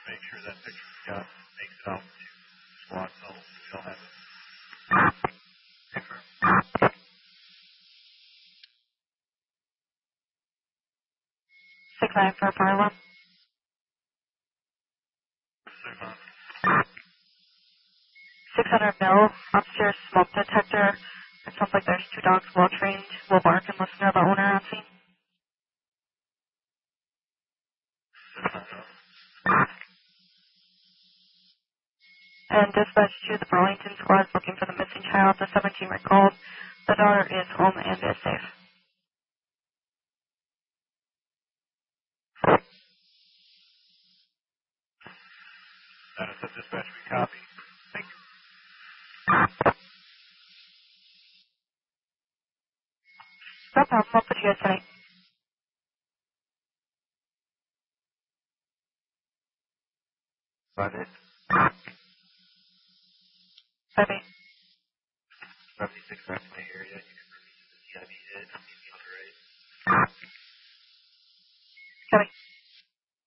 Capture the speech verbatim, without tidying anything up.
make sure that picture we got makes it out to squad so we don't have it. Six nine for fire alarm. Six hundred mil upstairs smoke detector. It sounds like there's two dogs well trained. Will bark and listen to the owner on scene. And dispatch to the Burlington squad looking for the missing child. The seventeen recalled. The daughter is home and is safe. That is a dispatch we copy. Thank you. No problem. I'll put you guys tonight. Five eight. Five eight. seventy-six back to my area. You can release the T I B hit. Give me on the right. Copy.